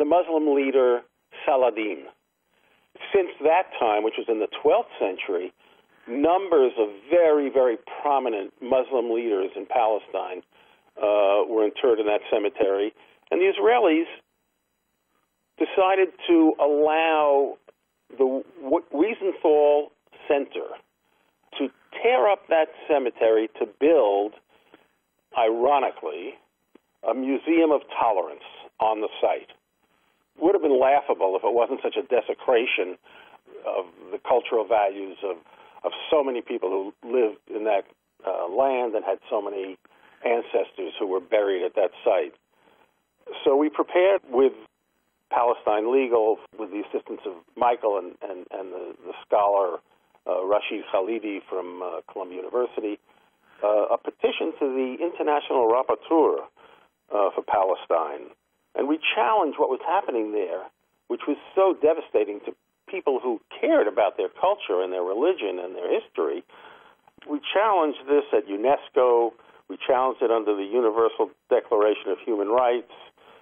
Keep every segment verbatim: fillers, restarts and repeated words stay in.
Muslim leader Saladin. Since that time, which was in the twelfth century, numbers of very, very prominent Muslim leaders in Palestine uh, were interred in that cemetery. And the Israelis decided to allow the Wiesenthal Center to tear up that cemetery to build, ironically, a museum of tolerance on the site. It would have been laughable if it wasn't such a desecration of the cultural values of, of so many people who lived in that uh, land and had so many ancestors who were buried at that site. So we prepared with Palestine Legal, with the assistance of Michael and, and, and the, the scholar uh, Rashid Khalidi from uh, Columbia University, uh, a petition to the International Rapporteur uh, for Palestine. And we challenged what was happening there, which was so devastating to people who cared about their culture and their religion and their history. We challenged this at UNESCO. We challenged it under the Universal Declaration of Human Rights.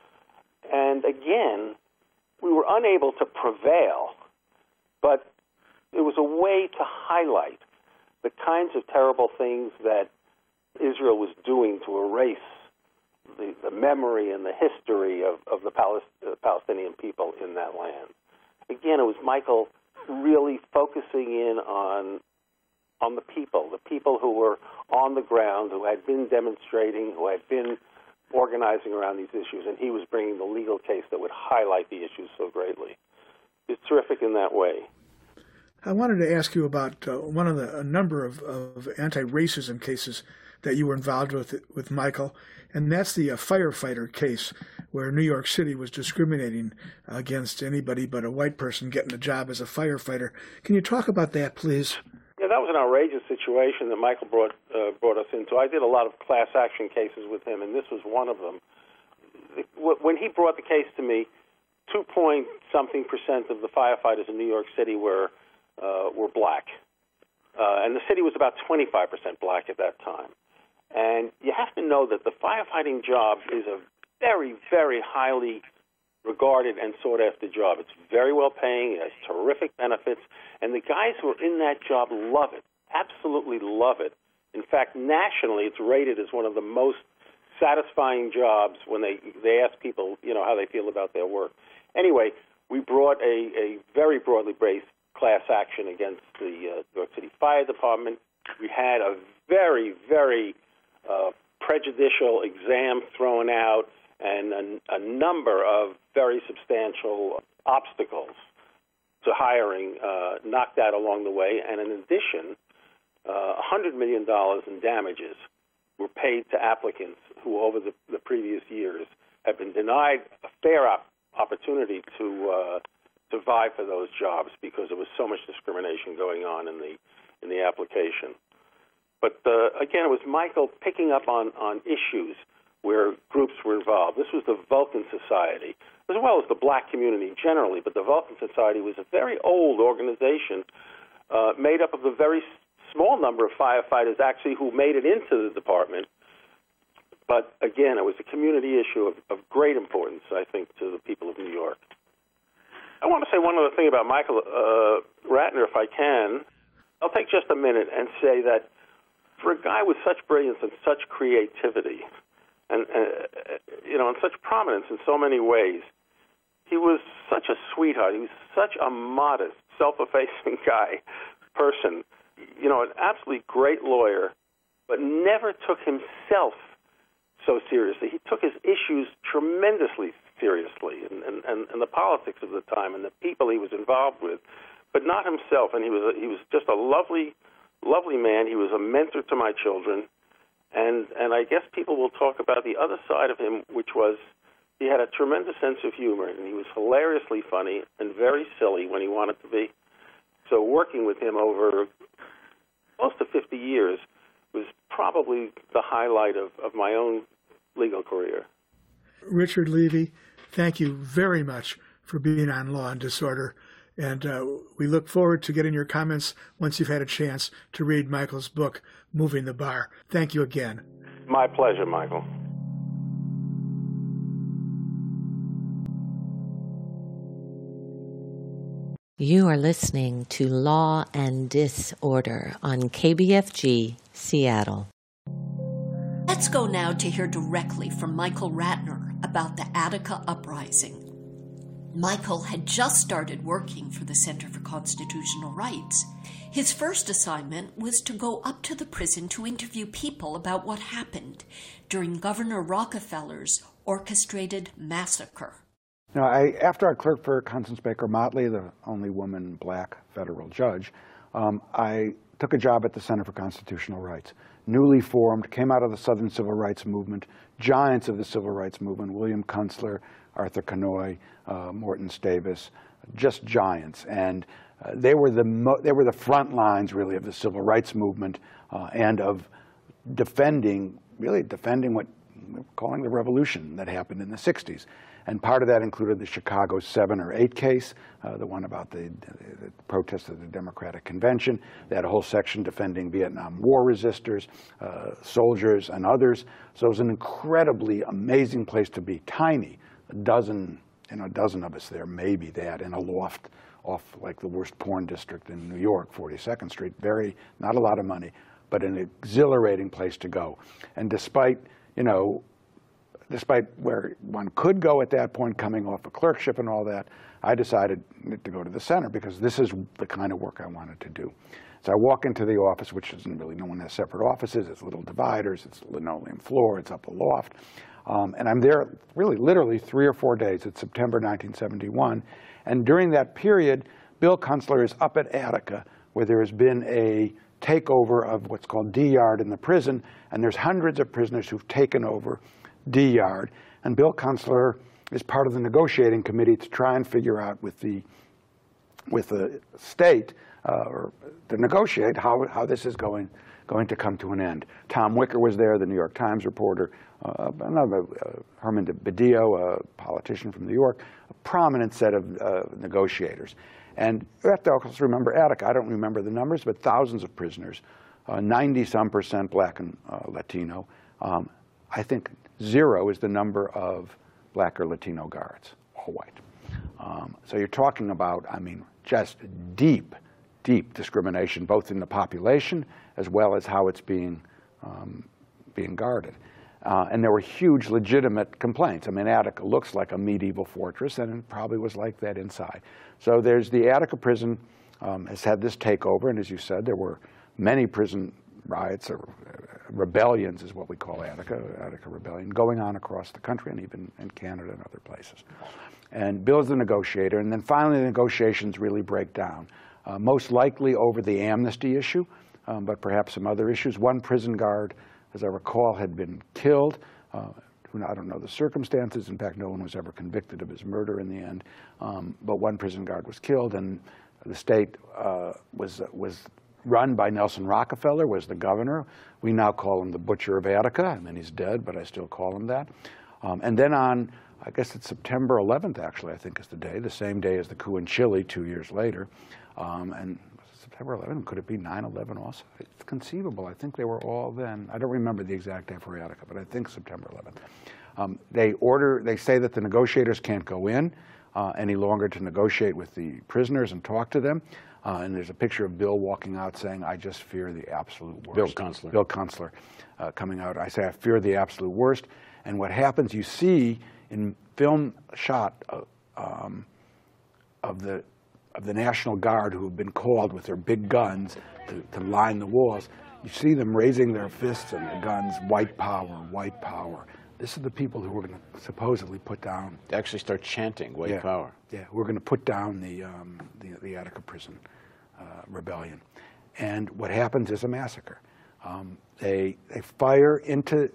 And again, we were unable to prevail, but it was a way to highlight the kinds of terrible things that Israel was doing to erase the, the memory and the history of, of the Palest- uh, Palestinian people in that land. Again, it was Michael really focusing in on on the people, the people who were on the ground, who had been demonstrating, who had been organizing around these issues, and he was bringing the legal case that would highlight the issues so greatly. It's terrific in that way. I wanted to ask you about uh, one of the a number of, of anti-racism cases that you were involved with with Michael, and that's the uh, firefighter case where New York City was discriminating against anybody but a white person getting a job as a firefighter. Can you talk about that, please? Yeah, that was an outrageous situation that Michael brought uh, brought us into. I did a lot of class action cases with him, and this was one of them. When he brought the case to me, two point something percent of the firefighters in New York City were uh, were black, uh, and the city was about twenty-five percent black at that time. And you have to know that the firefighting job is a very, very highly regarded and sought-after job. It's very well-paying. It has terrific benefits. And the guys who are in that job love it, absolutely love it. In fact, nationally, it's rated as one of the most satisfying jobs when they, they ask people, you know, how they feel about their work. Anyway, we brought a, a very broadly based class action against the uh, New York City Fire Department. We had a very, very uh, prejudicial exam thrown out and a, a number of very substantial obstacles to hiring uh, knocked out along the way. And in addition, uh, one hundred million dollars in damages were paid to applicants who, over the, the previous years, have been denied a fair op- opportunity to uh, to vie for those jobs because there was so much discrimination going on in the in the application. But uh, again, it was Michael picking up on, on issues where groups were involved. This was the Vulcan Society, as well as the black community generally, but the Vulcan Society was a very old organization uh, made up of a very small number of firefighters actually who made it into the department. But again, it was a community issue of, of great importance, I think, to the people of New York. I want to say one other thing about Michael uh, Ratner, if I can. I'll take just a minute and say that for a guy with such brilliance and such creativity, and, uh, you know, and such prominence in so many ways, he was such a sweetheart. He was such a modest, self-effacing guy, person, you know, an absolutely great lawyer, but never took himself so seriously. He took his issues tremendously seriously, and, and, and, and the politics of the time and the people he was involved with, but not himself. And he was a, he was just a lovely, lovely man. He was a mentor to my children. And and I guess people will talk about the other side of him, which was he had a tremendous sense of humor, and he was hilariously funny and very silly when he wanted to be. So working with him over close to fifty years was probably the highlight of, of my own legal career. Richard Levy, thank you very much for being on Law and Disorder. And uh, we look forward to getting your comments once you've had a chance to read Michael's book, Moving the Bar. Thank you again. My pleasure, Michael. You are listening to Law and Disorder on K B F G, Seattle. Let's go now to hear directly from Michael Ratner about the Attica Uprising. Michael had just started working for the Center for Constitutional Rights. His first assignment was to go up to the prison to interview people about what happened during Governor Rockefeller's orchestrated massacre. You know, I, after I clerked for Constance Baker Motley, the only woman black federal judge, um, I took a job at the Center for Constitutional Rights. Newly formed, came out of the Southern Civil Rights Movement, giants of the Civil Rights Movement, William Kunstler, Arthur Kanoy, uh, Morton Stavis, just giants. And uh, they were the mo they were the front lines, really, of the Civil Rights Movement uh, and of defending, really defending what we're calling the revolution that happened in the sixties. And part of that included the Chicago seven or eight case, uh, the one about the, the, the protests at the Democratic Convention. They had a whole section defending Vietnam War resistors, uh, soldiers, and others. So it was an incredibly amazing place to be. Tiny, a dozen, you know, a dozen of us there, maybe that, in a loft off like the worst porn district in New York, forty-second Street. Very, not a lot of money, but an exhilarating place to go. And despite, you know, despite where one could go at that point, coming off a clerkship and all that, I decided to go to the center because this is the kind of work I wanted to do. So I walk into the office, which isn't really, no one has separate offices. It's little dividers. It's linoleum floor. It's up a loft. Um, and I'm there really literally three or four days. It's September nineteen seventy-one. And during that period, Bill Kunstler is up at Attica, where there has been a takeover of what's called D Yard in the prison. And there's hundreds of prisoners who've taken over D Yard, and Bill Kunstler is part of the negotiating committee to try and figure out with the with the state uh, or to negotiate how how this is going going to come to an end. Tom Wicker was there, the New York Times reporter, uh, another uh, Herman Badillo, a politician from New York, a prominent set of uh, negotiators. And you have to also remember Attica. I don't remember the numbers, but thousands of prisoners, ninety some percent black and uh, Latino. Um, I think zero is the number of black or Latino guards, all white. Um, so you're talking about, I mean, just deep, deep discrimination, both in the population as well as how it's being, um, being guarded. Uh, and there were huge legitimate complaints. I mean, Attica looks like a medieval fortress, and it probably was like that inside. So there's the Attica prison um, has had this takeover, and as you said, there were many prison riots or rebellions is what we call Attica, Attica Rebellion, going on across the country and even in Canada and other places. And Bill's the negotiator, and then finally the negotiations really break down, uh, most likely over the amnesty issue, um, but perhaps some other issues. One prison guard, as I recall, had been killed. Uh, I don't know the circumstances. In fact, no one was ever convicted of his murder in the end. Um, but one prison guard was killed, and the state uh, was was run by Nelson Rockefeller, was the governor. We now call him the Butcher of Attica. I mean, he's dead, but I still call him that. Um, and then on, I guess it's September eleventh, actually, I think is the day, the same day as the coup in Chile two years later. Um, and September eleventh, could it be nine eleven also? It's conceivable. I think they were all then. I don't remember the exact day for Attica, but I think September eleventh. Um, they order, they say that the negotiators can't go in uh, any longer to negotiate with the prisoners and talk to them. Uh, and there's a picture of Bill walking out saying, I just fear the absolute worst. Bill Kunstler. Bill Kunstler uh, coming out. I say, I fear the absolute worst. And what happens, you see in film shot of, um, of the of the National Guard who have been called with their big guns to, to line the walls, you see them raising their fists and their guns, white power, white power. This is the people who we're going to supposedly put down. They actually start chanting white yeah, power. Yeah, we're going to put down the, um, the, the Attica prison uh, rebellion. And what happens is a massacre. Um, they, they fire into,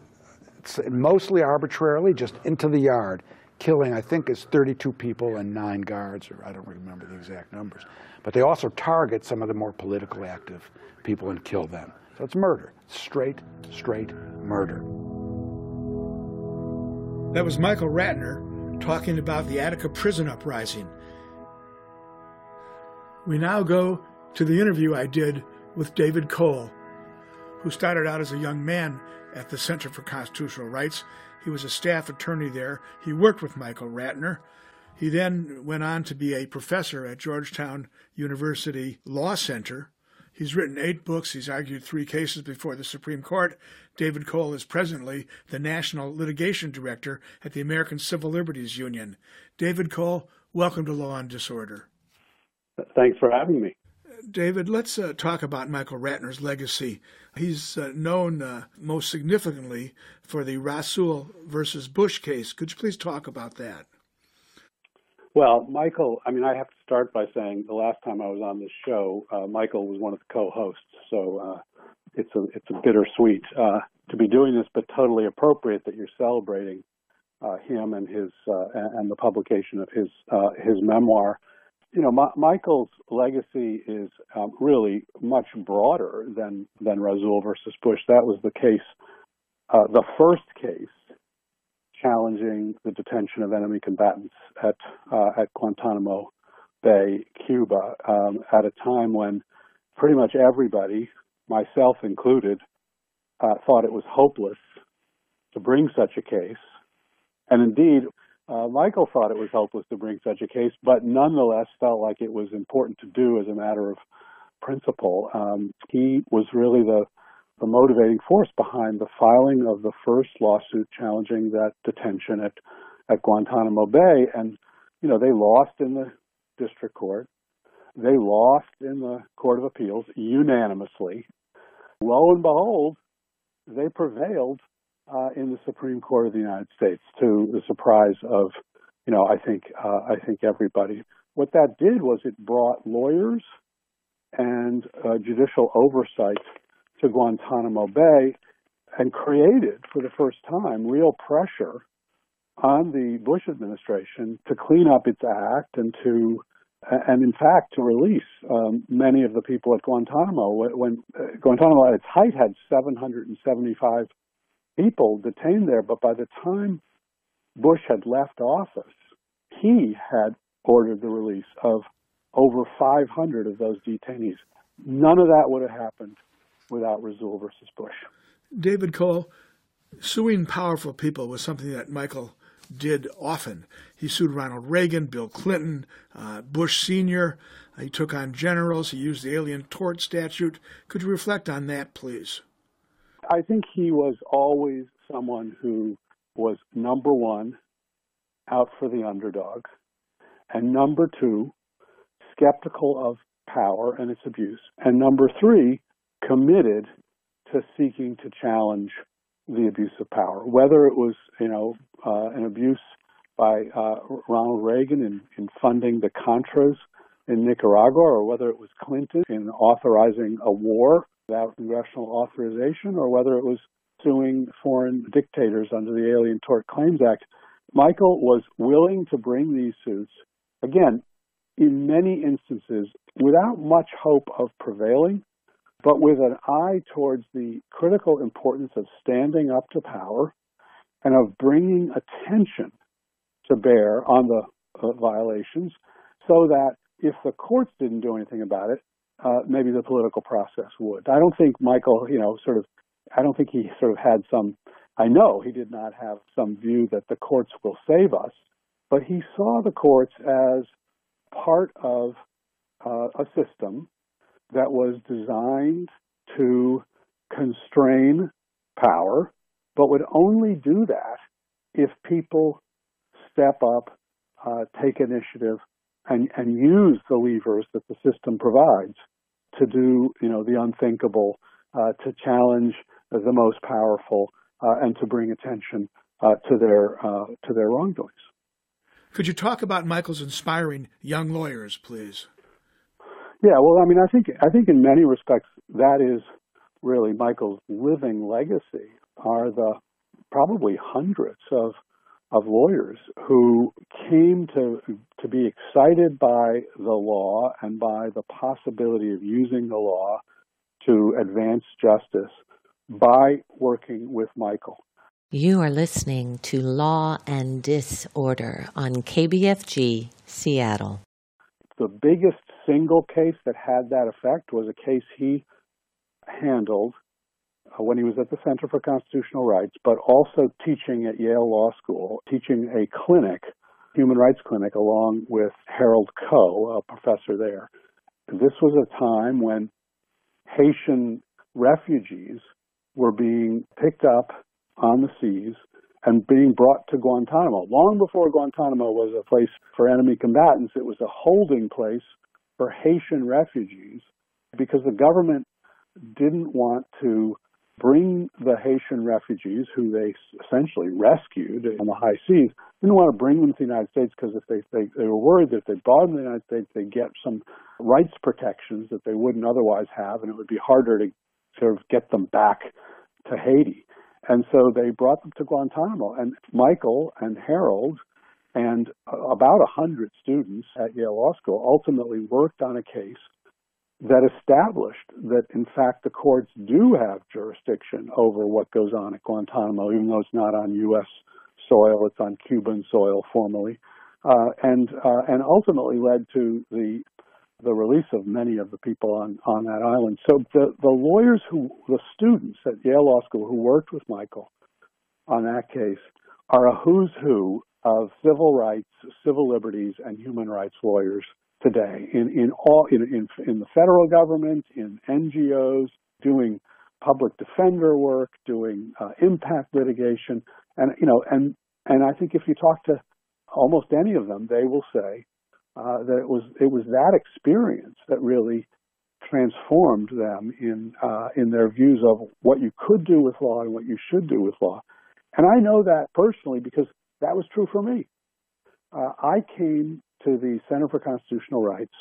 mostly arbitrarily, just into the yard, killing, I think, is thirty-two people and nine guards, or I don't remember the exact numbers. But they also target some of the more politically active people and kill them. So it's murder, straight, straight murder. That was Michael Ratner talking about the Attica prison uprising. We now go to the interview I did with David Cole, who started out as a young man at the Center for Constitutional Rights. He was a staff attorney there. He worked with Michael Ratner. He then went on to be a professor at Georgetown University Law Center. He's written eight books. He's argued three cases before the Supreme Court. David Cole is presently the National Litigation Director at the American Civil Liberties Union. David Cole, welcome to Law and Disorder. Thanks for having me. David, let's uh, talk about Michael Ratner's legacy. He's uh, known uh, most significantly for the Rasool versus Bush case. Could you please talk about that? Well, Michael, I mean, I have to start by saying the last time I was on this show, uh, Michael was one of the co-hosts, so uh, it's a it's a bittersweet uh, to be doing this, but totally appropriate that you're celebrating uh, him and his uh, and the publication of his uh, his memoir. You know, Ma- Michael's legacy is um, really much broader than than Rasool versus Bush. That was the case, uh, the first case challenging the detention of enemy combatants at uh, at Guantanamo Bay, Cuba, um, at a time when pretty much everybody, myself included, uh, thought it was hopeless to bring such a case. And indeed, uh, Michael thought it was hopeless to bring such a case, but nonetheless felt like it was important to do as a matter of principle. Um, he was really the the motivating force behind the filing of the first lawsuit challenging that detention at, at Guantanamo Bay. And, you know, they lost in the district court. They lost in the Court of Appeals unanimously. Lo and behold, they prevailed uh, in the Supreme Court of the United States, to the surprise of, you know, I think, uh, I think everybody. What that did was it brought lawyers and uh, judicial oversight to Guantanamo Bay and created, for the first time, real pressure on the Bush administration to clean up its act and to, and in fact, to release um, many of the people at Guantanamo. When uh, Guantanamo at its height had seven hundred seventy-five people detained there, but by the time Bush had left office, he had ordered the release of over five hundred of those detainees. None of that would have happened without Rasool versus Bush. David Cole, suing powerful people was something that Michael did often. He sued Ronald Reagan, Bill Clinton, uh, Bush Senior He took on generals. He used the Alien Tort Statute. Could you reflect on that, please? I think he was always someone who was, number one, out for the underdog, and number two, skeptical of power and its abuse, and number three, committed to seeking to challenge the abuse of power, whether it was, you know, uh, an abuse by uh, Ronald Reagan in, in funding the Contras in Nicaragua, or whether it was Clinton in authorizing a war without congressional authorization, or whether it was suing foreign dictators under the Alien Tort Claims Act. Michael was willing to bring these suits, again, in many instances, without much hope of prevailing, but with an eye towards the critical importance of standing up to power and of bringing attention to bear on the uh, violations, so that if the courts didn't do anything about it, uh, maybe the political process would. I don't think Michael, you know, sort of, I don't think he sort of had some, I know he did not have some view that the courts will save us, but he saw the courts as part of uh, a system that was designed to constrain power, but would only do that if people step up, uh, take initiative, and, and use the levers that the system provides to do, you know, the unthinkable, uh, to challenge the most powerful, uh, and to bring attention uh, to their uh, to their wrongdoings. Could you talk about Michael's inspiring young lawyers, please? Yeah, well, I mean, I think I think in many respects that is really Michael's living legacy. Are the probably hundreds of of lawyers who came to to be excited by the law and by the possibility of using the law to advance justice by working with Michael. You are listening to Law and Disorder on K B F G Seattle. The biggest single case that had that effect was a case he handled uh, when he was at the Center for Constitutional Rights, but also teaching at Yale Law School, teaching a clinic Human Rights Clinic along with Harold Koh, a professor there. This was a time when Haitian refugees were being picked up on the seas and being brought to Guantanamo. Long before Guantanamo was a place for enemy combatants, it was a holding place for Haitian refugees because the government didn't want to bring the Haitian refugees, who they essentially rescued on the high seas, didn't want to bring them to the United States because if they, they, they were worried that if they brought them to the United States, they'd get some rights protections that they wouldn't otherwise have, and it would be harder to sort of get them back to Haiti. And so they brought them to Guantanamo. And Michael and Harold and about a hundred students at Yale Law School ultimately worked on a case that established that, in fact, the courts do have jurisdiction over what goes on at Guantanamo, even though it's not on U S soil, it's on Cuban soil formally, uh, and uh, and ultimately led to the the release of many of the people on, on that island. So the, the lawyers who, the students at Yale Law School who worked with Michael on that case are a who's who of civil rights, civil liberties, and human rights lawyers today in, in all in, in in the federal government, in N G Os, doing public defender work, doing uh, impact litigation, and you know, and and I think if you talk to almost any of them, they will say uh, that it was it was that experience that really transformed them in uh, in their views of what you could do with law and what you should do with law. And I know that personally because that was true for me. Uh, I came to the Center for Constitutional Rights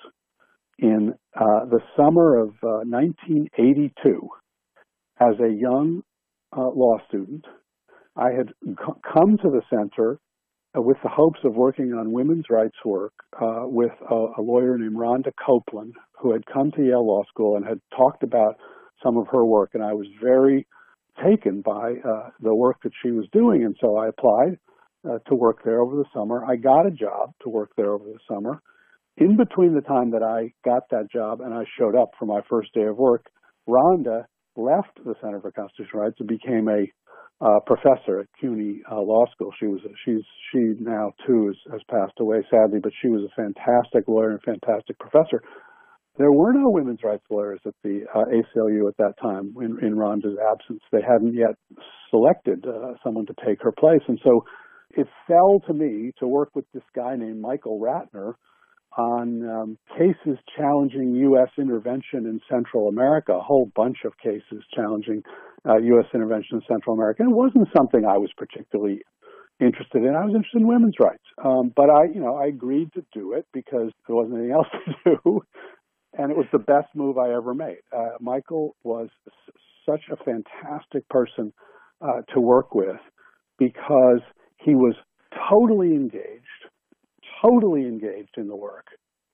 in uh, the summer of uh, nineteen eighty-two as a young uh, law student. I had c- come to the center uh, with the hopes of working on women's rights work uh, with a, a lawyer named Rhonda Copeland, who had come to Yale Law School and had talked about some of her work. And I was very taken by uh, the work that she was doing. And so I applied Uh, to work there over the summer. I got a job to work there over the summer. In between the time that I got that job and I showed up for my first day of work, Rhonda left the Center for Constitutional Rights and became a uh, professor at CUNY uh, Law School. She was a, she's she now too is, has passed away sadly, but she was a fantastic lawyer and fantastic professor. There were no women's rights lawyers at the uh, A C L U at that time in, in Rhonda's absence. They hadn't yet selected uh, someone to take her place, and so it fell to me to work with this guy named Michael Ratner on um, cases challenging U S intervention in Central America, a whole bunch of cases challenging uh, U S intervention in Central America. And it wasn't something I was particularly interested in. I was interested in women's rights. Um, but I, you know, I agreed to do it because there wasn't anything else to do. And it was the best move I ever made. Uh, Michael was s- such a fantastic person uh, to work with because he was totally engaged, totally engaged in the work,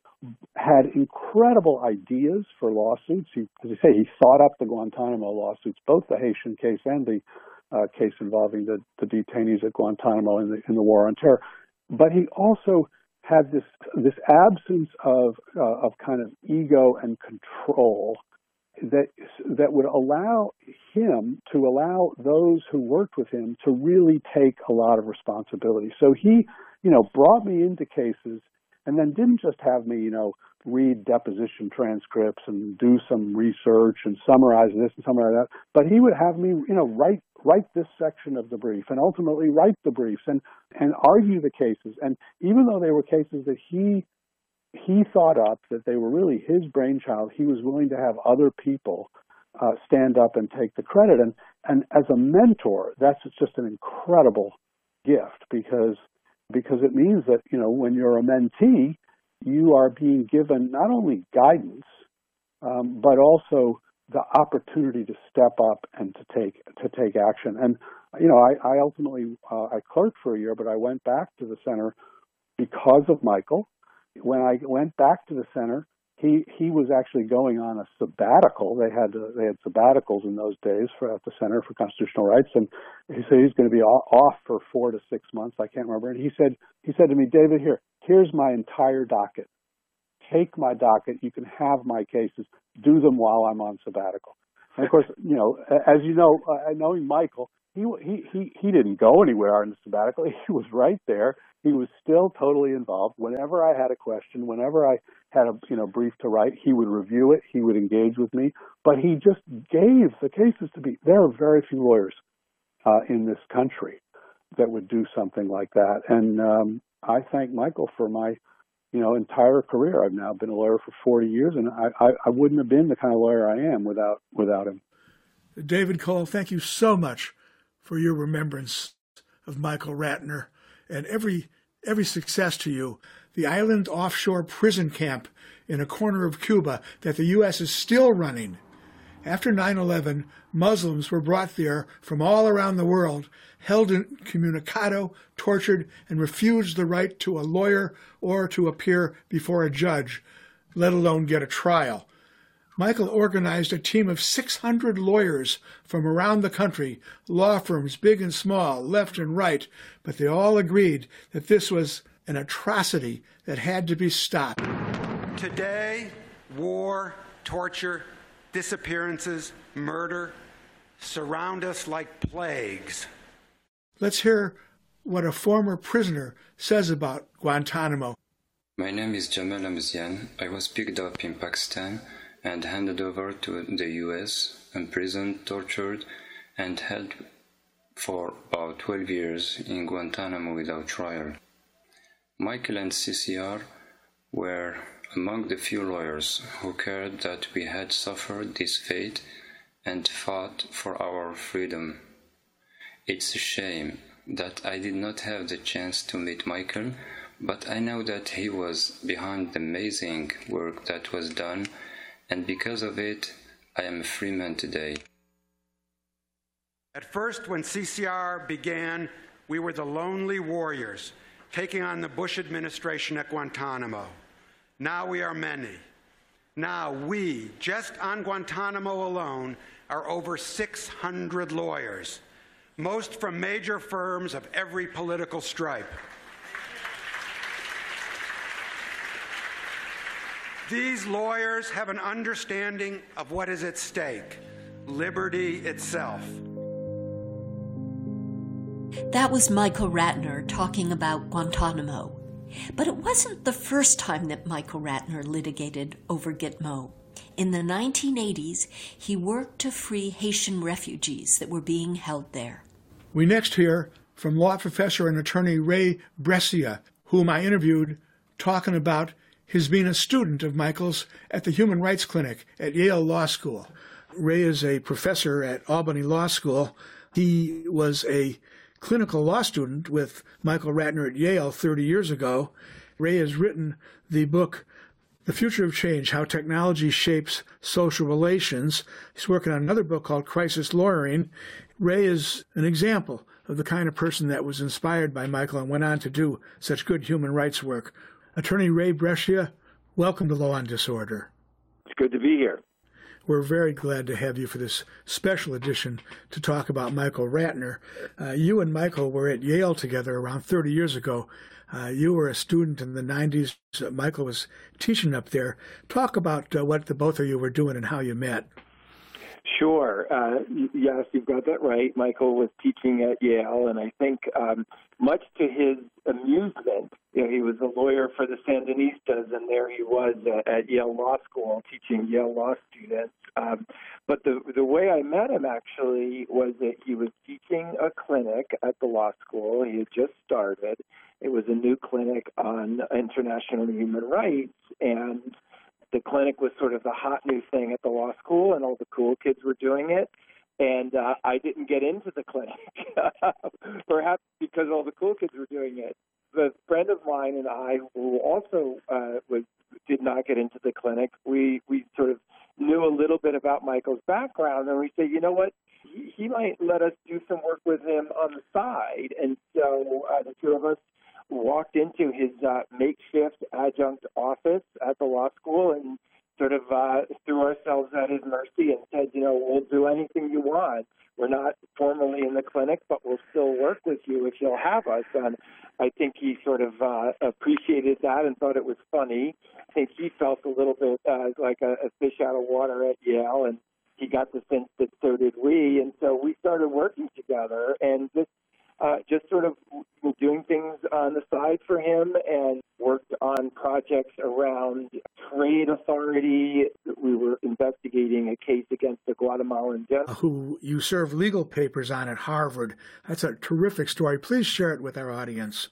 had incredible ideas for lawsuits. He, as I say, he thought up the Guantanamo lawsuits, both the Haitian case and the uh, case involving the, the detainees at Guantanamo in the, in the War on Terror. But he also had this this absence of uh, of kind of ego and control that that would allow him to allow those who worked with him to really take a lot of responsibility. So he, you know, brought me into cases and then didn't just have me, you know, read deposition transcripts and do some research and summarize this and summarize that, but he would have me, you know, write write this section of the brief and ultimately write the briefs and, and argue the cases. And even though they were cases that he he thought up, that they were really his brainchild, he was willing to have other people uh, stand up and take the credit. And, and as a mentor, that's just an incredible gift because, because it means that, you know, when you're a mentee, you are being given not only guidance, um, but also the opportunity to step up and to take, to take action. And, you know, I, I ultimately, uh, I clerked for a year, but I went back to the center because of Michael. When I went back to the center, he he was actually going on a sabbatical. They had uh, they had sabbaticals in those days for at the Center for Constitutional Rights, and he said he's going to be off for four to six months. I can't remember. And he said he said to me, David, here, here's my entire docket. Take my docket. You can have my cases. Do them while I'm on sabbatical. And of course, you know, as you know, uh, knowing Michael, he he he he didn't go anywhere on the sabbatical. He was right there. he was still totally involved. Whenever I had a question, whenever I had a you know brief to write, he would review it, he would engage with me, but he just gave the cases to me. There are very few lawyers uh, in this country that would do something like that, and um, I thank Michael for my you know entire career. I've now been a lawyer for forty years, and I, I, I wouldn't have been the kind of lawyer I am without without him. David Cole, thank you so much for your remembrance of Michael Ratner, and every every success to you. The island offshore prison camp in a corner of Cuba that the U S is still running. After nine eleven, Muslims were brought there from all around the world, held incommunicado, tortured, and refused the right to a lawyer or to appear before a judge, let alone get a trial. Michael organized a team of six hundred lawyers from around the country, law firms big and small, left and right, but they all agreed that this was an atrocity that had to be stopped. Today, war, torture, disappearances, murder surround us like plagues. Let's hear what a former prisoner says about Guantanamo. My name is Jamal Amzian. I was picked up in Pakistan and handed over to the U S, imprisoned, tortured, and held for about twelve years in Guantanamo without trial. Michael and C C R were among the few lawyers who cared that we had suffered this fate and fought for our freedom. It's a shame that I did not have the chance to meet Michael, but I know that he was behind the amazing work that was done, and because of it, I am a free man today. At first, when C C R began, we were the lonely warriors taking on the Bush administration at Guantanamo. Now we are many. Now we, just on Guantanamo alone, are over six hundred lawyers, most from major firms of every political stripe. These lawyers have an understanding of what is at stake, liberty itself. That was Michael Ratner talking about Guantanamo. But it wasn't the first time that Michael Ratner litigated over Gitmo. In the nineteen eighties, he worked to free Haitian refugees that were being held there. We next hear from law professor and attorney Ray Brescia, whom I interviewed talking about his being a student of Michael's at the Human Rights Clinic at Yale Law School. Ray is a professor at Albany Law School. He was a clinical law student with Michael Ratner at Yale thirty years ago. Ray has written the book, The Future of Change, How Technology Shapes Social Relations. He's working on another book called Crisis Lawyering. Ray is an example of the kind of person that was inspired by Michael and went on to do such good human rights work. Attorney Ray Brescia, welcome to Law and Disorder. It's good to be here. We're very glad to have you for this special edition to talk about Michael Ratner. Uh, you and Michael were at Yale together around thirty years ago. Uh, you were a student in the nineties. Uh, Michael was teaching up there. Talk about uh, what the both of you were doing and how you met. Sure. Uh, yes, you've got that right. Michael was teaching at Yale, and I think um, much to his amusement, you know, he was a lawyer for the Sandinistas, and there he was uh, at Yale Law School teaching Yale law students. Um, but the the way I met him, actually, was that he was teaching a clinic at the law school. He had just started. It was a new clinic on international human rights, and the clinic was sort of the hot new thing at the law school, and all the cool kids were doing it. And uh, I didn't get into the clinic, perhaps because all the cool kids were doing it. The friend of mine and I, who also uh, was did not get into the clinic, we, we sort of knew a little bit about Michael's background, and we said, you know what, he, he might let us do some work with him on the side. And so uh, the two of us walked into his uh, makeshift adjunct office at the law school and sort of uh, threw ourselves at his mercy and said, you know, we'll do anything you want. We're not formally in the clinic, but we'll still work with you if you'll have us. And I think he sort of uh, appreciated that and thought it was funny. I think he felt a little bit uh, like a, a fish out of water at Yale, and he got the sense that so did we. And so we started working together, and this uh, just sort of doing things on the side for him and worked on projects around trade authority. We were investigating a case against the Guatemalan general who you serve legal papers on at Harvard. That's a terrific story. Please share it with our audience.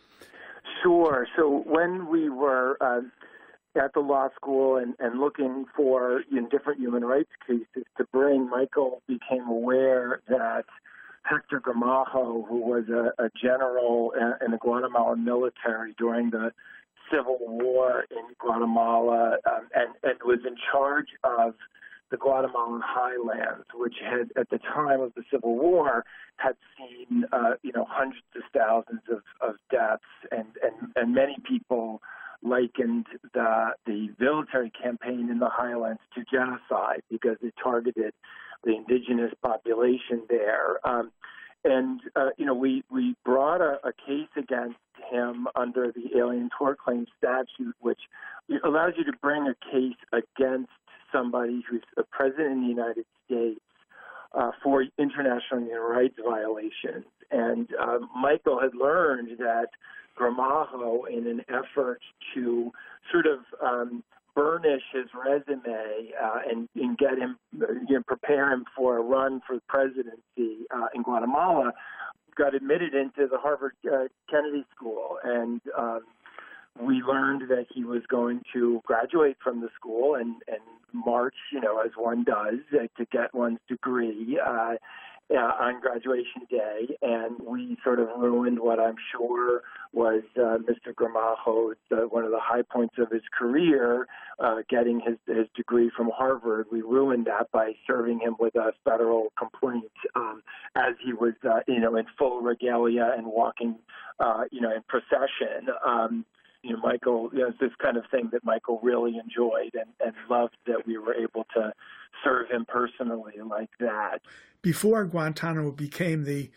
Sure. So when we were uh, at the law school and, and looking for in different human rights cases to bring, Michael became aware that Hector Gramajo, who was a, a general in the Guatemalan military during the Civil War in Guatemala, um, and, and was in charge of the Guatemalan highlands, which had, at the time of the Civil War, had seen, uh, you know, hundreds of thousands of, of deaths, and, and, and many people likened the the military campaign in the highlands to genocide because it targeted the indigenous population there. Um, and, uh, you know, we, we brought a, a case against him under the Alien Tort Claims statute, which allows you to bring a case against somebody who's a president in the United States uh, for international human rights violations. And uh, Michael had learned that Gramajo, in an effort to sort of um, burnish his resume uh, and, and get him, you know, prepare him for a run for the presidency uh, in Guatemala, got admitted into the Harvard uh, Kennedy School. And um, we learned that he was going to graduate from the school and, and march, you know, as one does, uh, to get one's degree uh, uh, on graduation day. And we sort of ruined what I'm sure was uh, Mister Gramajo's, uh, one of the high points of his career, uh, getting his, his degree from Harvard. We ruined that by serving him with a federal complaint um, as he was, uh, you know, in full regalia and walking, uh, you know, in procession. Um, You know, Michael, you know, it's this kind of thing that Michael really enjoyed and, and loved that we were able to serve him personally like that. Before Guantanamo became the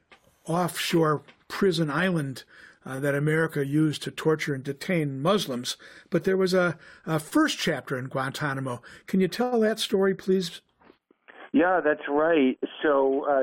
offshore prison island uh, that America used to torture and detain Muslims, but there was a, a first chapter in Guantanamo. Can you tell that story, please? Yeah, that's right. So uh,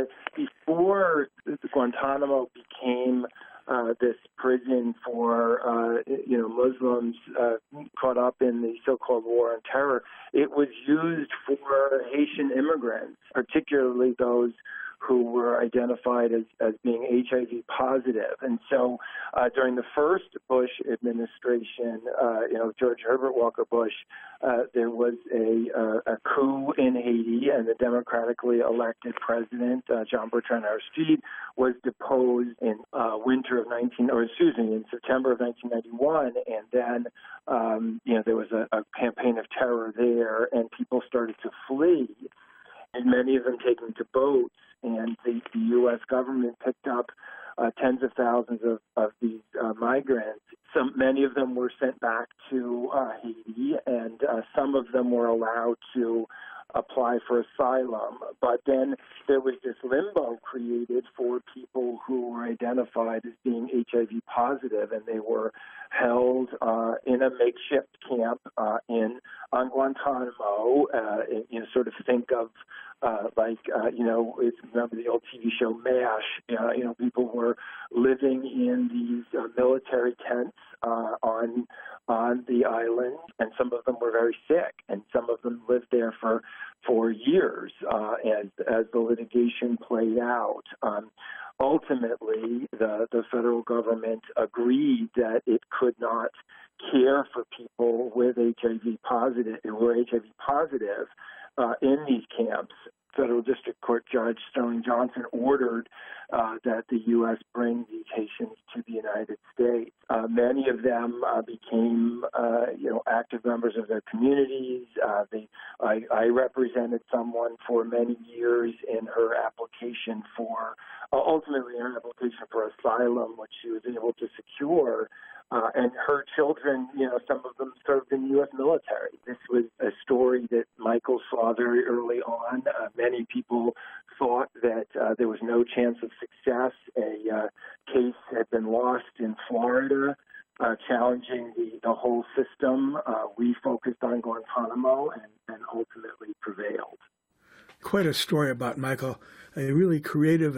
before Guantanamo became Uh, this prison for, uh, you know, Muslims uh, caught up in the so-called war on terror, it was used for Haitian immigrants, particularly those who were identified as, as being H I V positive. And so uh, during the first Bush administration, uh, you know, George Herbert Walker Bush, uh, there was a, uh, a coup in Haiti, and the democratically elected president, uh, Jean Bertrand Aristide, was deposed in uh, winter of nineteen, or excuse me, in September of nineteen ninety-one, and then, um, you know, there was a, a campaign of terror there, and people started to flee, and many of them taken to boats. And the, the U S government picked up uh, tens of thousands of, of these uh, migrants. Some, many of them were sent back to uh, Haiti, and uh, some of them were allowed to apply for asylum. But then there was this limbo created for people who were identified as being H I V positive, and they were held uh, in a makeshift camp uh, in on Guantanamo. Uh, you know, sort of think of uh, like uh, you know, it's, remember the old T V show MASH? Uh, you know, people were living in these uh, military tents uh, on on the island, and some of them were very sick, and some of them lived there for for years uh, as as the litigation played out. Um, ultimately, the the federal government agreed that it could not care for people with H I V positive who were H I V positive uh, in these camps. Federal District Court Judge Sterling Johnson ordered uh, that the U S bring these Haitians to the United States. Uh, many of them uh, became, uh, you know, active members of their communities. Uh, they, I, I represented someone for many years in her application for, uh, ultimately in her application for asylum, which she was able to secure. Uh, and her children, you know, some of them served in the U S military. This was a story that Michael saw very early on. Uh, many people thought that uh, there was no chance of success. A uh, case had been lost in Florida, uh, challenging the, the whole system. Uh, we focused on Guantanamo and, and ultimately prevailed. Quite a story about Michael, a really creative and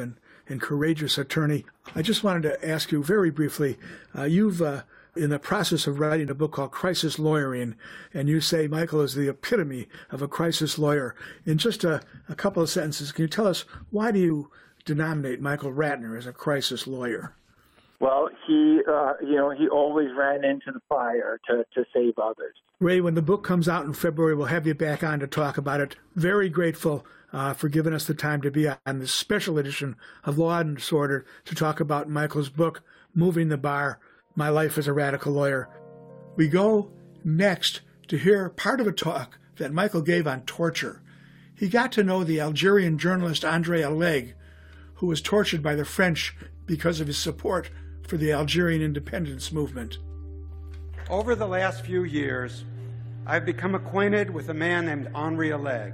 and courageous attorney. I just wanted to ask you very briefly, uh, you've uh, in the process of writing a book called Crisis Lawyering, and you say Michael is the epitome of a crisis lawyer. In just a, a couple of sentences, can you tell us why do you denominate Michael Ratner as a crisis lawyer? Well, he, uh, you know, he always ran into the fire to, to save others. Ray, when the book comes out in February, we'll have you back on to talk about it. Very grateful uh, for giving us the time to be on this special edition of Law and Disorder to talk about Michael's book, Moving the Bar, My Life as a Radical Lawyer. We go next to hear part of a talk that Michael gave on torture. He got to know the Algerian journalist André Alleg, who was tortured by the French because of his support for the Algerian independence movement. Over the last few years, I've become acquainted with a man named Henri Alleg.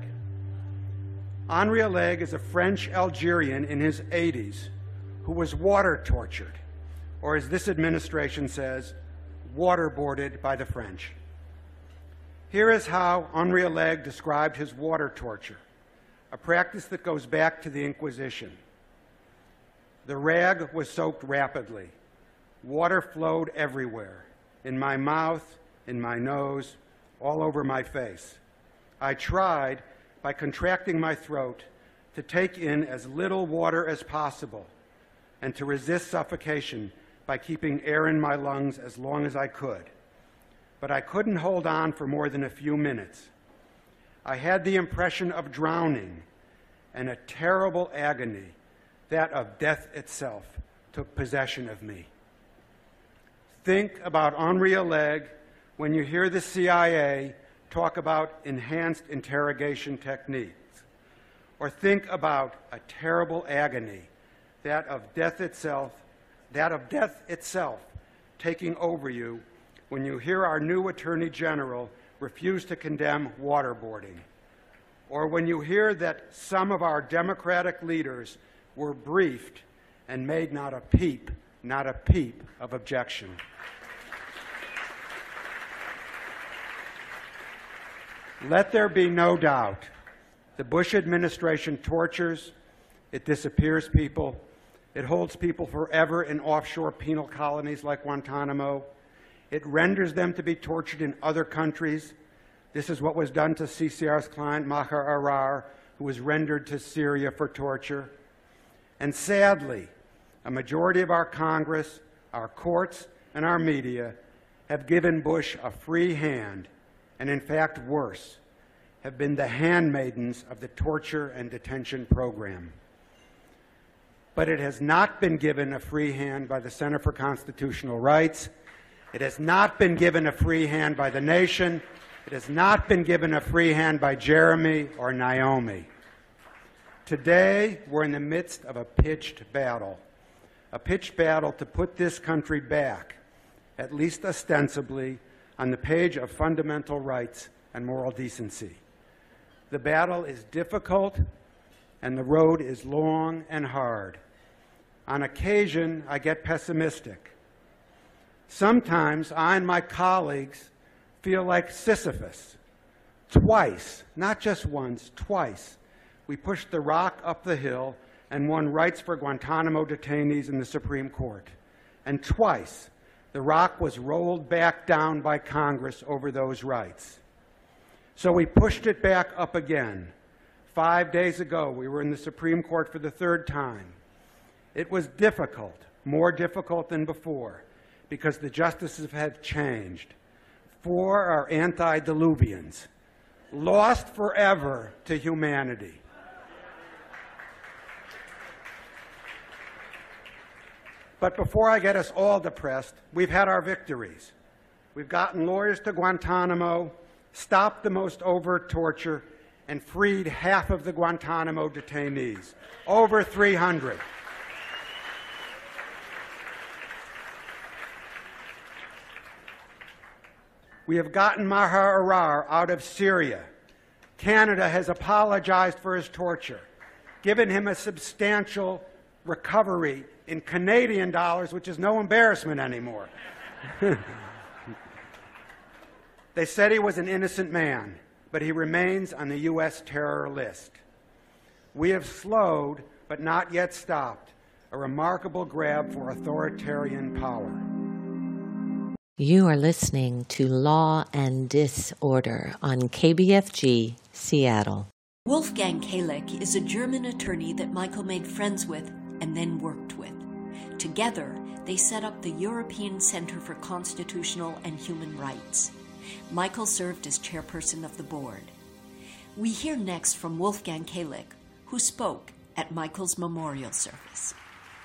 Henri Alleg is a French Algerian in his eighties who was water tortured, or as this administration says, waterboarded by the French. Here is how Henri Alleg described his water torture, a practice that goes back to the Inquisition. The rag was soaked rapidly. Water flowed everywhere, in my mouth, in my nose, all over my face. I tried, by contracting my throat, to take in as little water as possible and to resist suffocation by keeping air in my lungs as long as I could. But I couldn't hold on for more than a few minutes. I had the impression of drowning, and a terrible agony, that of death itself, took possession of me. Think about Henri Alleg when you hear the C I A talk about enhanced interrogation techniques, or think about a terrible agony, that of death itself, that of death itself taking over you when you hear our new Attorney General refuse to condemn waterboarding, or when you hear that some of our Democratic leaders were briefed and made not a peep, not a peep of objection. Let there be no doubt, the Bush administration tortures, it disappears people, it holds people forever in offshore penal colonies like Guantanamo, it renders them to be tortured in other countries. This is what was done to C C R's client, Maher Arar, who was rendered to Syria for torture. And sadly, a majority of our Congress, our courts, and our media have given Bush a free hand, and in fact worse, have been the handmaidens of the torture and detention program. But it has not been given a free hand by the Center for Constitutional Rights. It has not been given a free hand by the nation. It has not been given a free hand by Jeremy or Naomi. Today, we're in the midst of a pitched battle, a pitched battle to put this country back, at least ostensibly, on the page of fundamental rights and moral decency. The battle is difficult, and the road is long and hard. On occasion, I get pessimistic. Sometimes I and my colleagues feel like Sisyphus. Twice, not just once, twice, we pushed the rock up the hill and won rights for Guantanamo detainees in the Supreme Court. And twice, the rock was rolled back down by Congress over those rights. So we pushed it back up again. Five days ago, we were in the Supreme Court for the third time. It was difficult, more difficult than before, because the justices have changed. Four are antediluvians, lost forever to humanity. But before I get us all depressed, we've had our victories. We've gotten lawyers to Guantanamo, stopped the most overt torture, and freed half of the Guantanamo detainees, over three hundred. We have gotten Maher Arar out of Syria. Canada has apologized for his torture, given him a substantial recovery in Canadian dollars, which is no embarrassment anymore. They said he was an innocent man, but he remains on the U S terror list. We have slowed, but not yet stopped, a remarkable grab for authoritarian power. You are listening to Law and Disorder on K B F G, Seattle. Wolfgang Kalek is a German attorney that Michael made friends with and then worked with. Together, they set up the European Center for Constitutional and Human Rights. Michael served as chairperson of the board. We hear next from Wolfgang Kalek, who spoke at Michael's memorial service.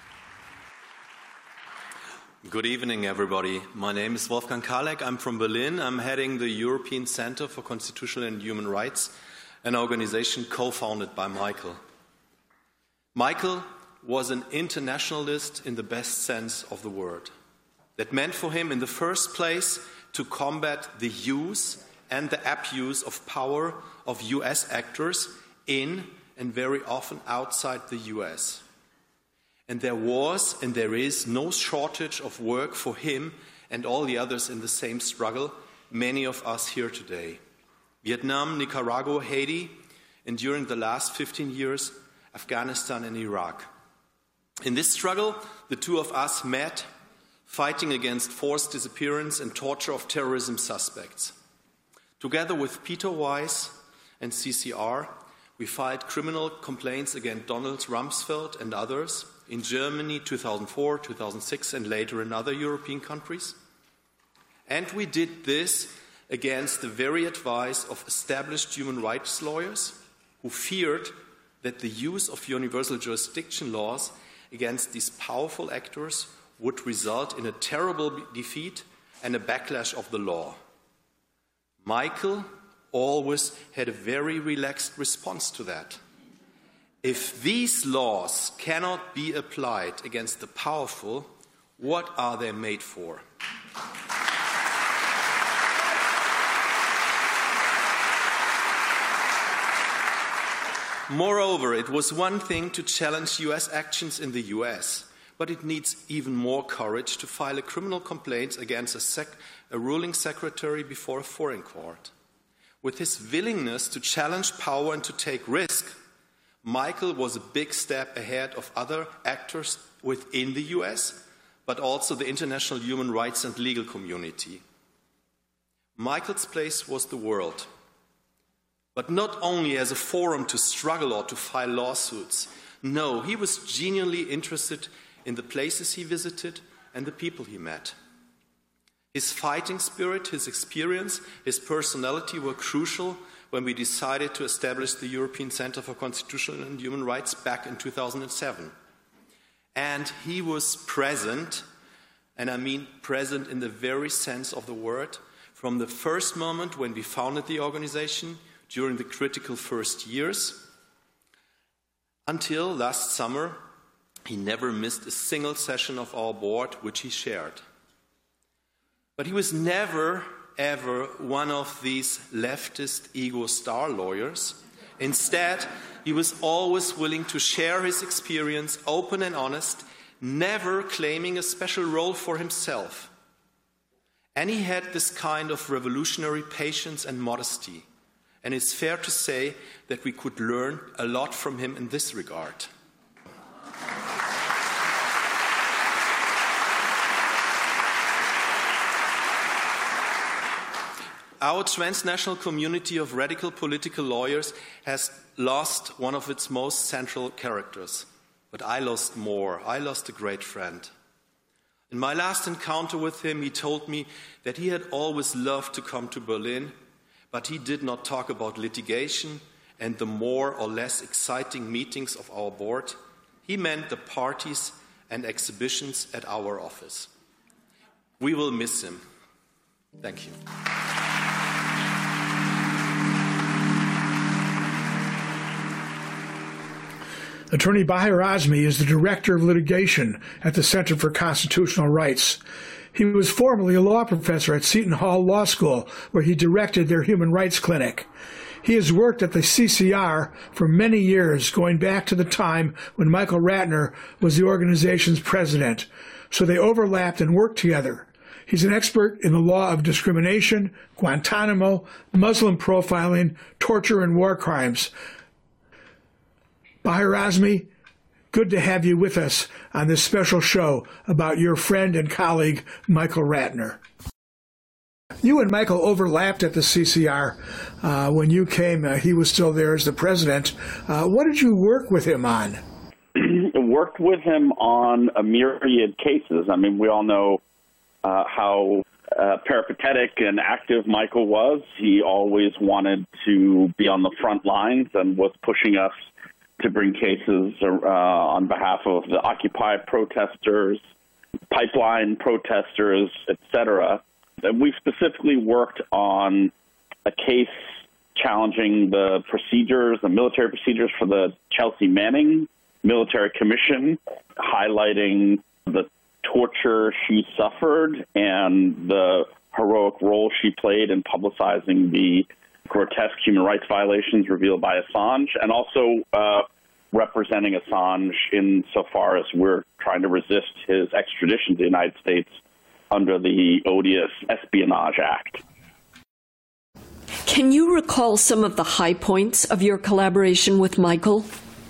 Good evening, everybody. My name is Wolfgang Kalek. I'm from Berlin. I'm heading the European Center for Constitutional and Human Rights, an organization co-founded by Michael. Michael was an internationalist in the best sense of the word. That meant for him, in the first place, to combat the use and the abuse of power of U S actors in and very often outside the U S. And there was and there is no shortage of work for him and all the others in the same struggle, many of us here today. Vietnam, Nicaragua, Haiti, and during the last fifteen years, Afghanistan and Iraq. In this struggle, the two of us met, fighting against forced disappearance and torture of terrorism suspects. Together with Peter Weiss and C C R, we filed criminal complaints against Donald Rumsfeld and others in Germany, two thousand four, two thousand six, and later in other European countries. And we did this against the very advice of established human rights lawyers who feared that the use of universal jurisdiction laws against these powerful actors would result in a terrible defeat and a backlash of the law. Michael always had a very relaxed response to that. If these laws cannot be applied against the powerful, what are they made for? Moreover, it was one thing to challenge U S actions in the U S, but it needs even more courage to file a criminal complaint against a, sec- a ruling secretary before a foreign court. With his willingness to challenge power and to take risk, Michael was a big step ahead of other actors within the U S, but also the international human rights and legal community. Michael's place was the world, but not only as a forum to struggle or to file lawsuits. No, he was genuinely interested in the places he visited and the people he met. His fighting spirit, his experience, his personality were crucial when we decided to establish the European Center for Constitutional and Human Rights back in two thousand seven. And he was present, and I mean present in the very sense of the word, from the first moment when we founded the organization, during the critical first years, until last summer. He never missed a single session of our board, which he shared. But he was never, ever one of these leftist ego star lawyers. Instead, he was always willing to share his experience, open and honest, never claiming a special role for himself. And he had this kind of revolutionary patience and modesty. And it's fair to say that we could learn a lot from him in this regard. Our transnational community of radical political lawyers has lost one of its most central characters. But I lost more. I lost a great friend. In my last encounter with him, he told me that he had always loved to come to Berlin, but he did not talk about litigation and the more or less exciting meetings of our board. He meant the parties and exhibitions at our office. We will miss him. Thank you. Attorney Bahir Azmi is the Director of Litigation at the Center for Constitutional Rights. He was formerly a law professor at Seton Hall Law School, where he directed their human rights clinic. He has worked at the C C R for many years, going back to the time when Michael Ratner was the organization's president, so they overlapped and worked together. He's an expert in the law of discrimination, Guantanamo, Muslim profiling, torture, and war crimes. Bahir Azmi, good to have you with us on this special show about your friend and colleague, Michael Ratner. You and Michael overlapped at the C C R. Uh, when you came, uh, he was still there as the president. Uh, what did you work with him on? Worked with him on a myriad cases. I mean, we all know uh, how uh, peripatetic and active Michael was. He always wanted to be on the front lines and was pushing us to bring cases uh, on behalf of the Occupy protesters, pipeline protesters, et cetera. And we specifically worked on a case challenging the procedures, the military procedures for the Chelsea Manning Military Commission, highlighting the torture she suffered and the heroic role she played in publicizing the grotesque human rights violations revealed by Assange, and also uh, representing Assange insofar as we're trying to resist his extradition to the United States under the odious Espionage Act. Can you recall some of the high points of your collaboration with Michael?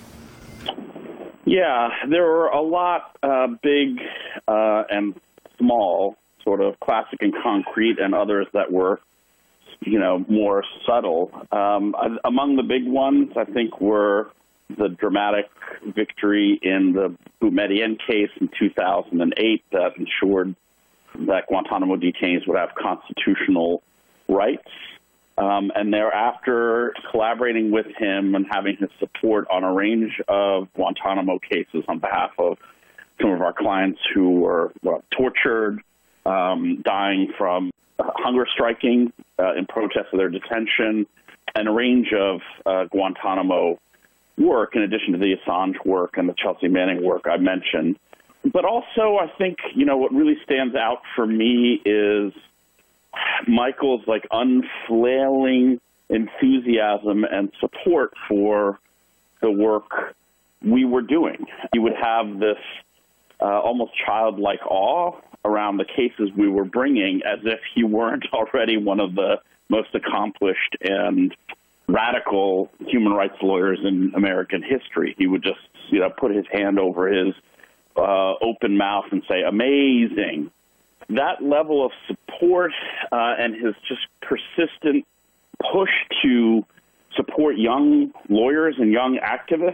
Yeah, there were a lot uh, big uh, and small, sort of classic and concrete, and others that were, you know, more subtle. Um, among the big ones, I think, were the dramatic victory in the Boumediene case in two thousand eight that ensured that Guantanamo detainees would have constitutional rights. Um, and thereafter, collaborating with him and having his support on a range of Guantanamo cases on behalf of some of our clients who were well, tortured, um, dying from hunger striking uh, in protest of their detention, and a range of uh, Guantanamo work, in addition to the Assange work and the Chelsea Manning work I mentioned. But also, I think, you know, what really stands out for me is Michael's like unflailing enthusiasm and support for the work we were doing. He would have this uh, almost childlike awe around the cases we were bringing, as if he weren't already one of the most accomplished and radical human rights lawyers in American history. He would just, you know, put his hand over his uh, open mouth and say, amazing. That level of support uh, and his just persistent push to support young lawyers and young activists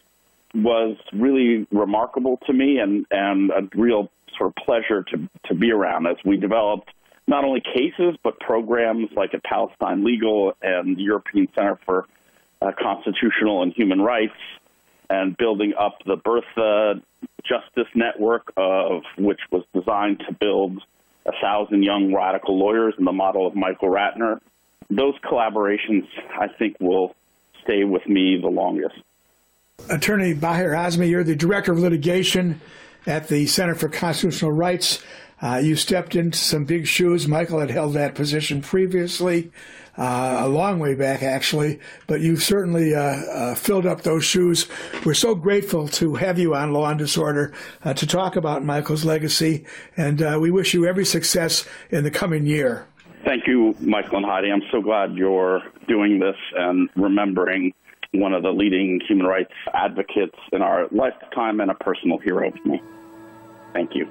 was really remarkable to me, and, and a real sort of pleasure to, to be around as we developed not only cases, but programs like at Palestine Legal and the European Center for uh, Constitutional and Human Rights, and building up the Bertha Justice Network, of which was designed to build a thousand young radical lawyers in the model of Michael Ratner. Those collaborations, I think, will stay with me the longest. Attorney Baher Azmi, you're the Director of Litigation at the Center for Constitutional Rights. Uh, you stepped into some big shoes. Michael had held that position previously, uh, a long way back, actually, but you've certainly uh, uh, filled up those shoes. We're so grateful to have you on Law and Disorder uh, to talk about Michael's legacy, and uh, we wish you every success in the coming year. Thank you, Michael and Heidi. I'm so glad you're doing this and remembering one of the leading human rights advocates in our lifetime and a personal hero to me. Thank you.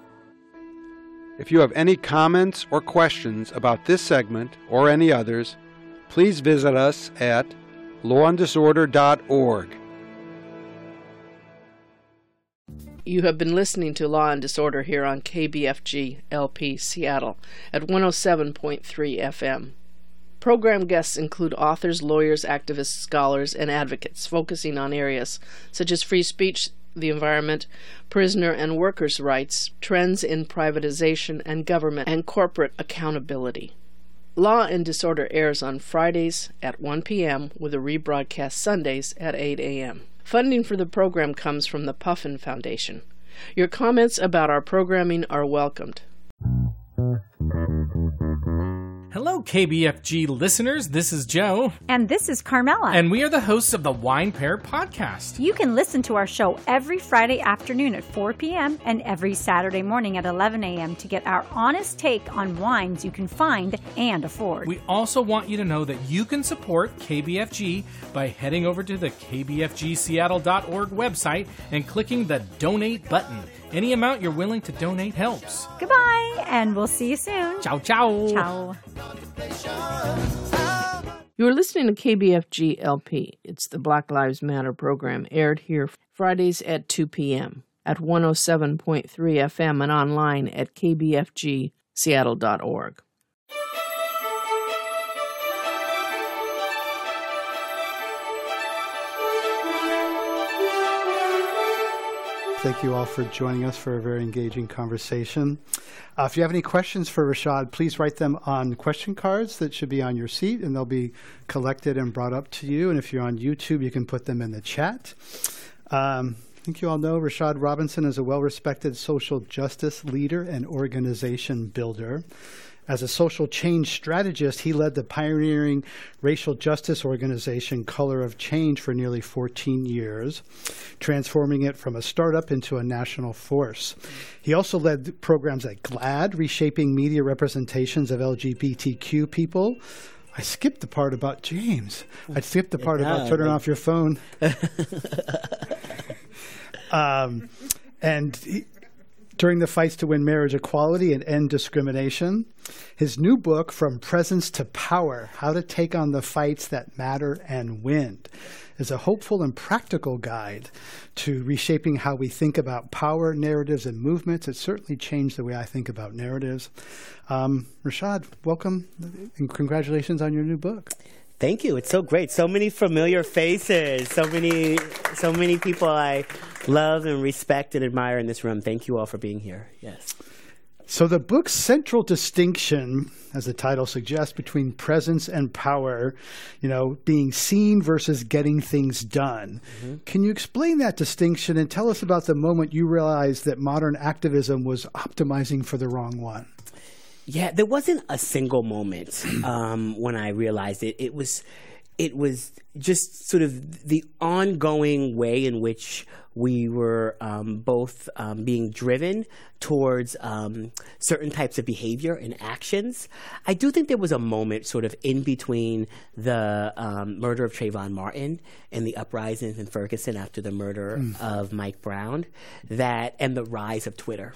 If you have any comments or questions about this segment or any others, please visit us at law and disorder dot org. You have been listening to Law and Disorder here on K B F G L P Seattle at one oh seven point three F M. Program guests include authors, lawyers, activists, scholars, and advocates focusing on areas such as free speech, the environment, prisoner and workers' rights, trends in privatization and government, and corporate accountability. Law and Disorder airs on Fridays at one p.m. with a rebroadcast Sundays at eight a.m. Funding for the program comes from the Puffin Foundation. Your comments about our programming are welcomed. Hello, K B F G listeners. This is Joe. And this is Carmela. And we are the hosts of the Wine Pair Podcast. You can listen to our show every Friday afternoon at four p.m. and every Saturday morning at eleven a.m. to get our honest take on wines you can find and afford. We also want you to know that you can support K B F G by heading over to the K B F G Seattle dot org website and clicking the Donate button. Any amount you're willing to donate helps. Goodbye, and we'll see you soon. Ciao, ciao. Ciao. You're listening to K B F G L P. It's the Black Lives Matter program, aired here Fridays at two p.m. at one oh seven point three F M and online at K B F G Seattle dot org. Thank you all for joining us for a very engaging conversation. Uh, if you have any questions for Rashad, please write them on question cards that should be on your seat, and they'll be collected and brought up to you. And if you're on YouTube, you can put them in the chat. Um, I think you all know Rashad Robinson is a well-respected social justice leader and organization builder. As a social change strategist, he led the pioneering racial justice organization Color of Change for nearly fourteen years, transforming it from a startup into a national force. He also led programs at GLAAD, reshaping media representations of L G B T Q people. I skipped the part about James. I skipped the part yeah, about turning like... off your phone. um, and he, during the fights to win marriage equality and end discrimination. His new book, From Presence to Power, How to Take on the Fights That Matter and Win, is a hopeful and practical guide to reshaping how we think about power, narratives, and movements. It certainly changed the way I think about narratives. Um, Rashad, welcome and congratulations on your new book. Thank you. It's so great. So many familiar faces. So many, so many people I love and respect and admire in this room. Thank you all for being here. Yes. So the book's central distinction, as the title suggests, between presence and power, you know, being seen versus getting things done. Mm-hmm. Can you explain that distinction and tell us about the moment you realized that modern activism was optimizing for the wrong one? Yeah, there wasn't a single moment um, when I realized it. It was, it was just sort of the ongoing way in which we were um, both um, being driven towards um, certain types of behavior and actions. I do think there was a moment sort of in between the um, murder of Trayvon Martin and the uprisings in Ferguson after the murder mm. of Mike Brown, that and the rise of Twitter.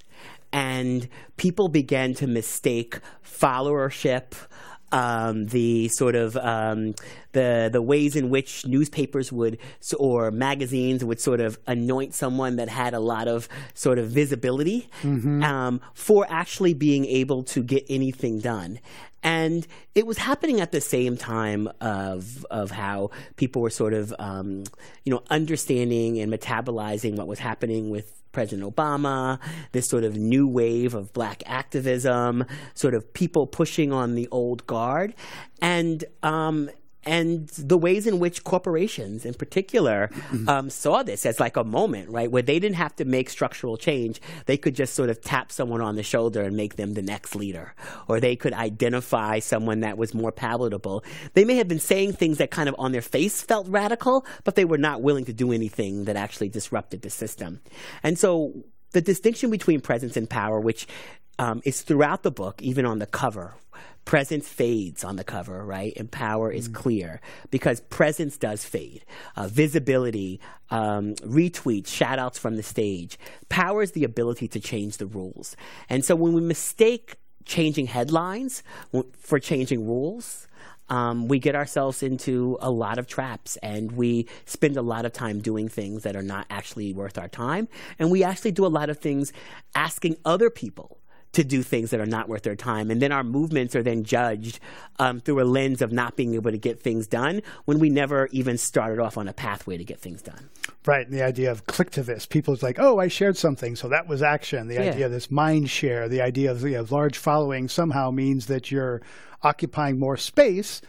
And people began to mistake followership, um, the sort of um, the the ways in which newspapers would or magazines would sort of anoint someone that had a lot of sort of visibility mm-hmm. um, for actually being able to get anything done. And it was happening at the same time of of how people were sort of um, you know understanding and metabolizing what was happening with President Obama, this sort of new wave of black activism, sort of people pushing on the old guard, and um, and the ways in which corporations in particular um, saw this as like a moment, right, where they didn't have to make structural change. They could just sort of tap someone on the shoulder and make them the next leader, or they could identify someone that was more palatable. They may have been saying things that kind of on their face felt radical, but they were not willing to do anything that actually disrupted the system. And so the distinction between presence and power, which um, is throughout the book, even on the cover, presence fades on the cover, right? And power is mm. clear because presence does fade. Uh, visibility, um, retweets, shout outs from the stage. Power is the ability to change the rules. And so when we mistake changing headlines for changing rules, um, we get ourselves into a lot of traps, and we spend a lot of time doing things that are not actually worth our time. And we actually do a lot of things asking other people to do things that are not worth their time. And then our movements are then judged um, through a lens of not being able to get things done when we never even started off on a pathway to get things done. Right. And the idea of clicktivist, people's like, oh, I shared something, so that was action. The yeah. idea of this mind share, the idea of you know, large following somehow means that you're occupying more space.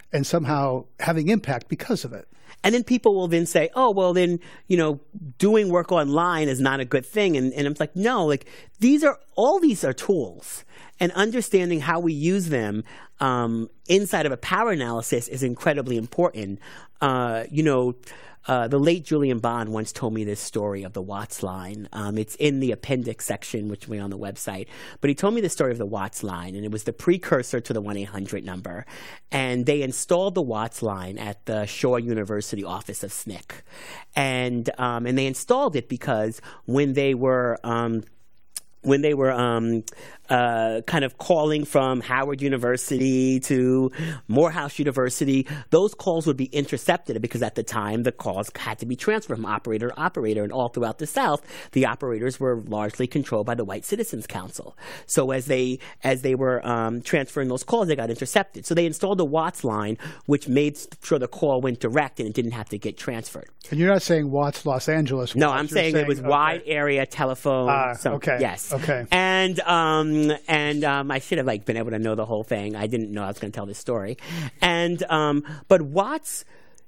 and somehow having impact because of it. And then people will then say, oh, well, then, you know, doing work online is not a good thing. And, and I'm like, no, like these are, all these are tools. And understanding how we use them um, inside of a power analysis is incredibly important. Uh, you know, Uh, the late Julian Bond once told me this story of the Watts line. Um, it's in the appendix section, which will be on the website. But he told me the story of the Watts line, and it was the precursor to the one eight hundred number. And they installed the Watts line at the Shaw University office of S N C C. And, um, and they installed it because when they were um, when they were um, uh, kind of calling from Howard University to Morehouse University, those calls would be intercepted because at the time the calls had to be transferred from operator to operator, and all throughout the South, the operators were largely controlled by the White Citizens Council. So as they as they were um, transferring those calls, they got intercepted. So they installed the Watts line, which made sure the call went direct and it didn't have to get transferred. And you're not saying Watts, Los Angeles. No, Watts. I'm saying, saying it was okay. wide area telephone. Ah, some, okay. Yes. Okay. And um, and um, I should have like been able to know the whole thing. I didn't know I was going to tell this story. And um, but Watts,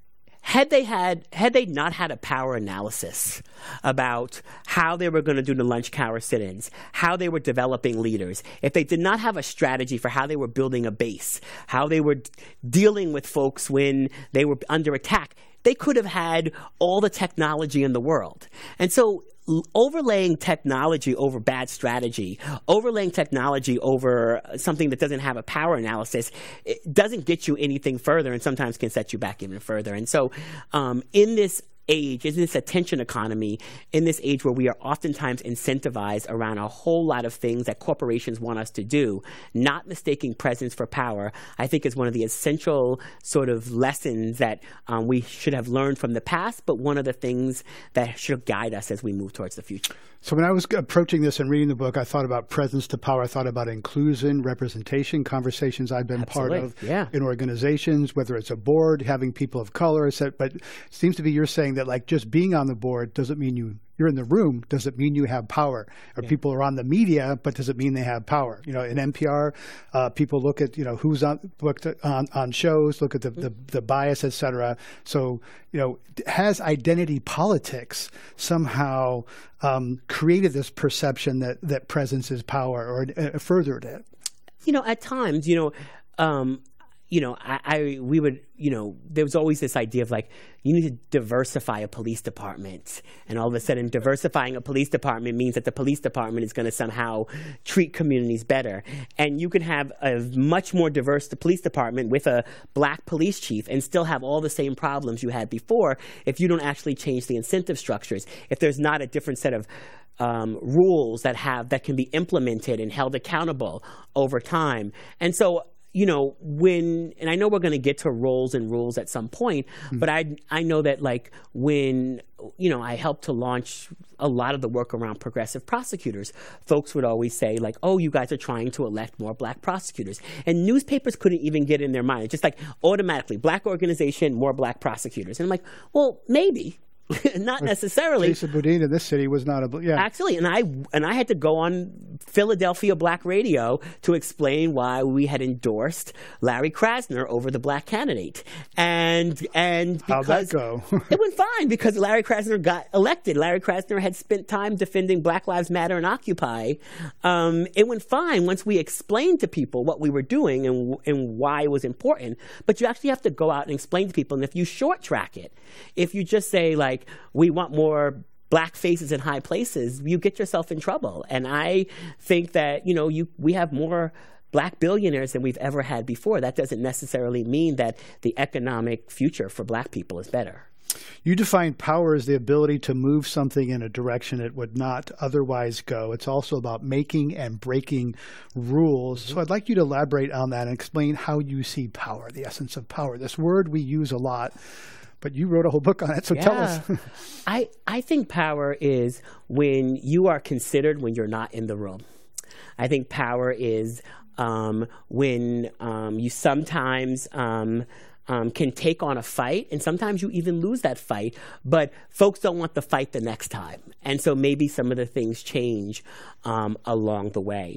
had they had had they not had a power analysis about how they were going to do the lunch hour sit-ins, how they were developing leaders, if they did not have a strategy for how they were building a base, how they were d- dealing with folks when they were under attack, they could have had all the technology in the world. And so overlaying technology over bad strategy, overlaying technology over something that doesn't have a power analysis, it doesn't get you anything further and sometimes can set you back even further. And so um, in this age, in this attention economy, in this age where we are oftentimes incentivized around a whole lot of things that corporations want us to do, not mistaking presence for power, I think is one of the essential sort of lessons that um, we should have learned from the past, but one of the things that should guide us as we move towards the future. So when I was approaching this and reading the book, I thought about presence to power. I thought about inclusion, representation, conversations I've been Absolutely. part of yeah. in organizations, whether it's a board, having people of color. But it seems to be you're saying that like just being on the board doesn't mean you you're in the room, doesn't mean you have power. Or yeah. people are on the media, but doesn't mean they have power. You know, in N P R, uh, people look at, you know, who's on booked on, on shows, look at the, the, the bias, et cetera. So, you know, has identity politics somehow um, created this perception that, that presence is power, or uh, furthered it? You know, at times, you know, um, you know, I, I, we would, you know, there was always this idea of like, you need to diversify a police department. And all of a sudden, diversifying a police department means that the police department is going to somehow treat communities better. And you can have a much more diverse police department with a black police chief and still have all the same problems you had before if you don't actually change the incentive structures. If there's not a different set of um, rules that have, that can be implemented and held accountable over time. And so, you know, when, and I know we're going to get to roles and rules at some point, mm-hmm. but I I know that like when, you know, I helped to launch a lot of the work around progressive prosecutors, folks would always say like, oh, you guys are trying to elect more black prosecutors. And newspapers couldn't even get in their mind. It's just like automatically, black organization, more black prosecutors. And I'm like, well, maybe. Not necessarily. Jason Boudin in this city was not a yeah. Actually, and I and I had to go on Philadelphia Black Radio to explain why we had endorsed Larry Krasner over the black candidate, and and because how'd that go? It went fine because Larry Krasner got elected. Larry Krasner had spent time defending Black Lives Matter and Occupy. Um, it went fine once we explained to people what we were doing and and why it was important. But you actually have to go out and explain to people. And if you short track it, if you just say like, we want more black faces in high places, you get yourself in trouble. And I think that, you know, you we have more black billionaires than we've ever had before. That doesn't necessarily mean that the economic future for black people is better. You define power as the ability to move something in a direction it would not otherwise go. It's also about making and breaking rules. Mm-hmm. So I'd like you to elaborate on that and explain how you see power, the essence of power. This word we use a lot, but you wrote a whole book on it, so yeah. tell us. I, I think power is when you are considered when you're not in the room. I think power is um, when um, you sometimes um, um, can take on a fight, and sometimes you even lose that fight, but folks don't want the fight the next time. And so maybe some of the things change um, along the way.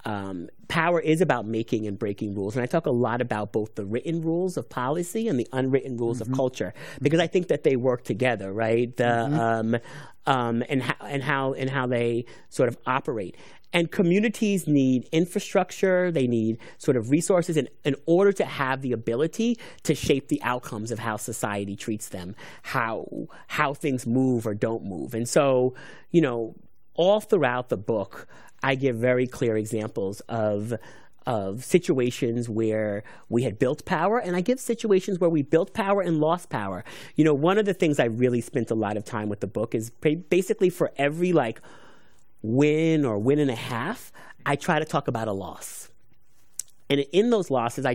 um, power is about making and breaking rules. And I talk a lot about both the written rules of policy and the unwritten rules mm-hmm. of culture, because I think that they work together, right? The, mm-hmm. um, um, and, how, and, how, and how they sort of operate. And communities need infrastructure, they need sort of resources in, in order to have the ability to shape the outcomes of how society treats them, how, how things move or don't move. And so, you know, all throughout the book, I give very clear examples of of situations where we had built power, and I give situations where we built power and lost power. You know, one of the things I really spent a lot of time with the book is basically for every like win or win and a half, I try to talk about a loss. And in those losses, I